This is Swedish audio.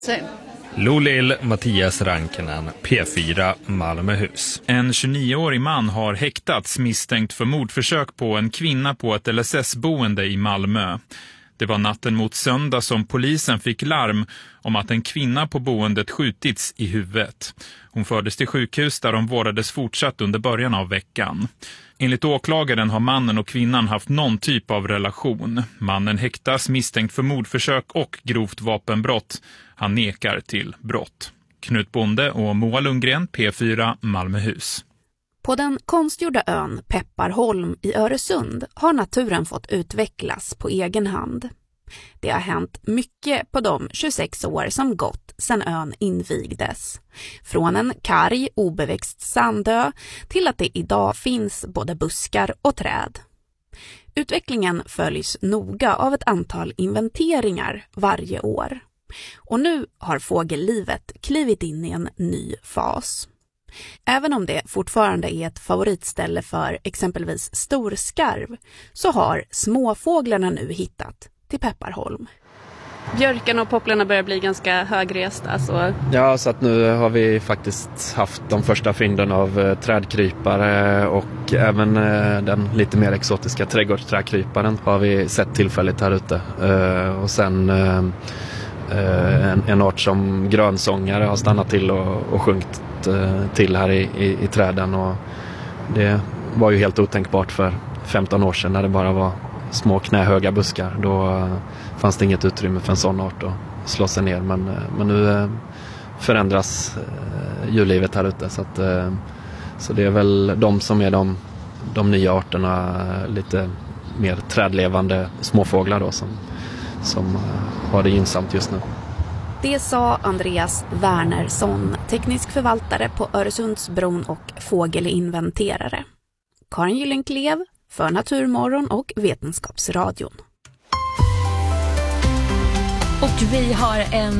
Lolil Mattias Rankinen, P4 Malmöhus. En 29-årig man har häktats misstänkt för mordförsök på en kvinna på ett LSS-boende i Malmö. Det var natten mot söndag som polisen fick larm om att en kvinna på boendet skjutits i huvudet. Hon fördes till sjukhus där hon vårdades fortsatt under början av veckan. Enligt åklagaren har mannen och kvinnan haft någon typ av relation. Mannen häktas misstänkt för mordförsök och grovt vapenbrott. Han nekar till brott. Knut Bonde och Moa Lundgren, P4 Malmöhus. På den konstgjorda ön Pepparholm i Öresund har naturen fått utvecklas på egen hand. Det har hänt mycket på de 26 år som gått sedan ön invigdes. Från en karg, obeväxt sandö till att det idag finns både buskar och träd. Utvecklingen följs noga av ett antal inventeringar varje år. Och nu har fågellivet klivit in i en ny fas. Även om det fortfarande är ett favoritställe för exempelvis storskarv så har småfåglarna nu hittat till Pepparholm. Björkarna och popplarna börjar bli ganska högresta. Så. Ja, så att nu har vi faktiskt haft de första fynden av trädkrypare och även den lite mer exotiska trädgårdsträdkryparen har vi sett tillfälligt här ute. Och sen en art som grönsångare har stannat till och sjunkit till här i träden, och det var ju helt otänkbart för 15 år sedan när det bara var små knähöga buskar. Då fanns det inget utrymme för en sån art att slå sig ner, men nu förändras djurlivet här ute, så det är väl de som är de nya arterna, lite mer trädlevande småfåglar då, som har det gynnsamt just nu. Det sa Andreas Wernersson, teknisk förvaltare på Öresundsbron och fågelinventerare. Karin Gyllenklev för Naturmorgon och Vetenskapsradion. Och vi har en